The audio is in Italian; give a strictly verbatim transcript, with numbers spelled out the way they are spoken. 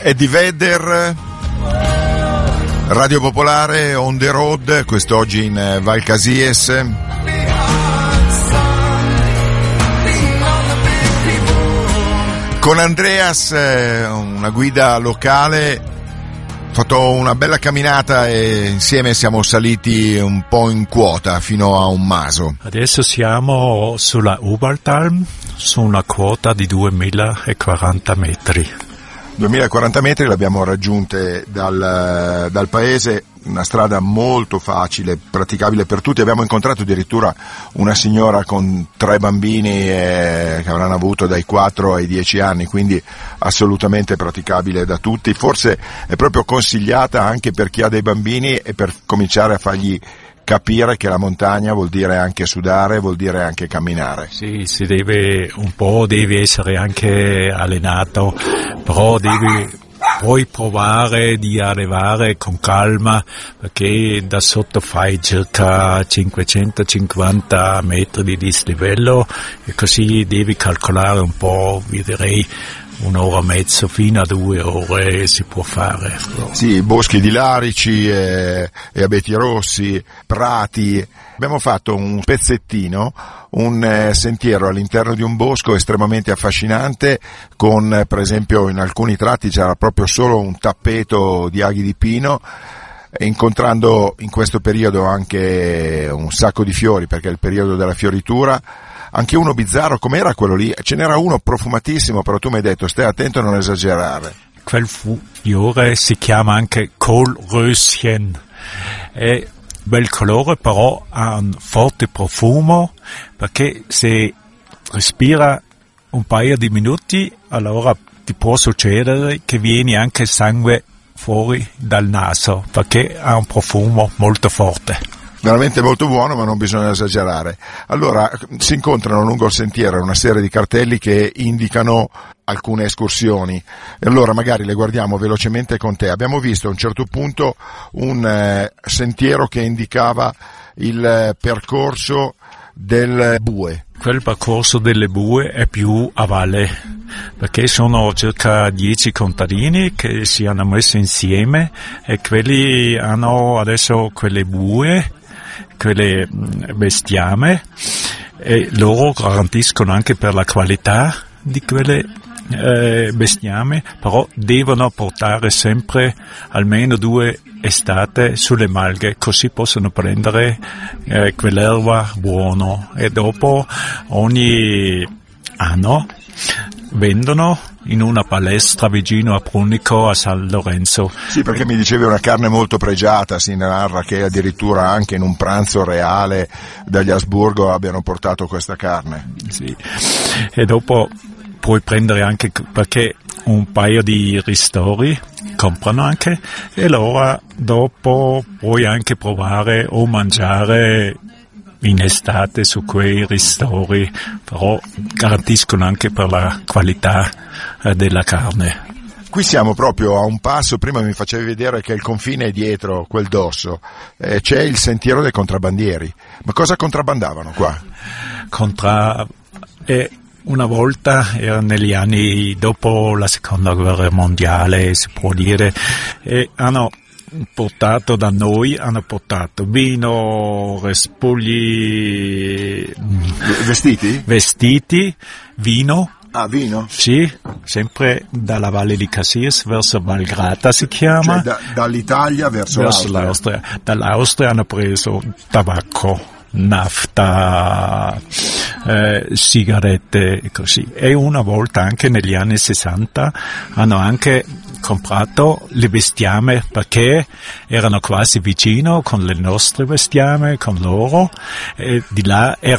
Eddie Vedder, Radio Popolare, On the Road, quest'oggi in Val Casies. Con Andreas, una guida locale, ho fatto una bella camminata e insieme siamo saliti un po' in quota fino a un maso. Adesso siamo sulla Ubaltalm, su una quota di duemilaquaranta metri. duemilaquaranta metri l'abbiamo raggiunte dal, dal paese, una strada molto facile, praticabile per tutti. Abbiamo incontrato addirittura una signora con tre bambini eh, che avranno avuto dai quattro ai dieci anni, quindi assolutamente praticabile da tutti. Forse è proprio consigliata anche per chi ha dei bambini e per cominciare a fargli capire che la montagna vuol dire anche sudare, vuol dire anche camminare. Sì, si deve un po', devi essere anche allenato, però devi poi provare di arrivare con calma, perché da sotto fai circa cinquecentocinquanta metri di dislivello e così devi calcolare un po', direi un'ora e mezzo fino a due ore si può fare. Sì, boschi di larici e, e abeti rossi, prati. Abbiamo fatto un pezzettino, un eh, sentiero all'interno di un bosco estremamente affascinante, con eh, per esempio in alcuni tratti c'era proprio solo un tappeto di aghi di pino, incontrando in questo periodo anche un sacco di fiori, perché è il periodo della fioritura. Anche uno bizzarro, com'era quello lì? Ce n'era uno profumatissimo, però tu mi hai detto stai attento a non esagerare. Quel fiore si chiama anche Kohlröschen, è bel colore, però ha un forte profumo, perché se respira un paio di minuti allora ti può succedere che viene anche sangue fuori dal naso, perché ha un profumo molto forte. Veramente molto buono, ma non bisogna esagerare. Allora, si incontrano lungo il sentiero una serie di cartelli che indicano alcune escursioni. E allora magari le guardiamo velocemente con te. Abbiamo visto a un certo punto un eh, sentiero che indicava il eh, percorso del Bue. Quel percorso delle Bue è più a valle, perché sono circa dieci contadini che si hanno messo insieme e quelli hanno adesso quelle bue, quelle bestiame, e loro garantiscono anche per la qualità di quelle eh, bestiame, però devono portare sempre almeno due estate sulle malghe, così possono prendere eh, quell'erba buono, e dopo ogni anno vendono in una palestra vicino a Brunico, a San Lorenzo. Sì, perché mi dicevi una carne molto pregiata, si narra che addirittura anche in un pranzo reale dagli Asburgo abbiano portato questa carne. Sì, e dopo puoi prendere anche, perché un paio di ristori comprano anche, e allora dopo puoi anche provare o mangiare in estate su quei ristori, però garantiscono anche per la qualità eh, della carne. Qui siamo proprio a un passo, prima mi facevi vedere che il confine è dietro quel dosso, eh, c'è il sentiero dei contrabbandieri. Ma cosa contrabbandavano qua? Contra... Eh, una volta, era negli anni dopo la seconda guerra mondiale, si può dire, e hanno portato da noi, hanno portato vino, respugli, vestiti, vestiti, vino. Ah, vino? Sì, sempre dalla Valle di Casies verso Valgrata si chiama. Cioè da, dall'Italia verso, verso l'Austria. l'Austria. Dall'Austria hanno preso tabacco, nafta, eh, sigarette e così. E una volta anche negli anni sessanta hanno anche comprato le bestiame, perché erano quasi vicino con le nostre bestiame, con loro, e di là era